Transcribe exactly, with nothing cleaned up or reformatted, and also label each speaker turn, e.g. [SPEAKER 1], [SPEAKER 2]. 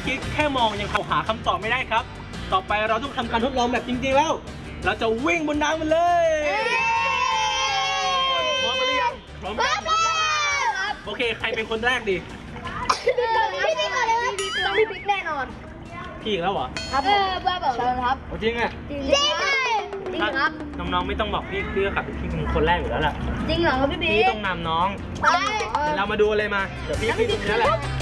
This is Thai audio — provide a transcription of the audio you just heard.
[SPEAKER 1] กี้แค่มองยังหาคำตอบไม่ได้ครับต่อไปเราต้องทำการทดลองแบบจริงๆแล้วเราจะวิ่งบนน้ำมันเลยพร้อมหรือยังพร้อมแล้วโอเคใครเป็นคนแรกดี
[SPEAKER 2] พี่พี่ก่อนเลยต้องพี่บิ๊กแน่นอน
[SPEAKER 1] พี่อีกแล้วเหรอ
[SPEAKER 2] ครับเออบ้าบอกเลยครับ
[SPEAKER 1] จริงอ่ะ
[SPEAKER 2] จริงจริงครับ
[SPEAKER 1] น้องๆไม่ต้องบอกพี่พี่ก็ขับพี่เป็นคนแรกอยู่แล้วแหละ
[SPEAKER 2] จริงเหรอครับพี่บิ๊ก
[SPEAKER 1] พี่ต้องนำน้องเดี๋ยวเรามาดูอะไรมาเดี๋ยวพี่พี่ตรงนี้แหละ